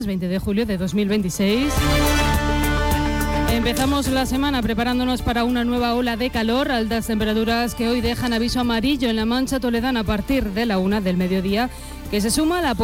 20 de julio de 2026. Empezamos la semana preparándonos para una nueva ola de calor, altas temperaturas que hoy dejan aviso amarillo en la Mancha Toledana a partir de la 1 del mediodía, que se suma a la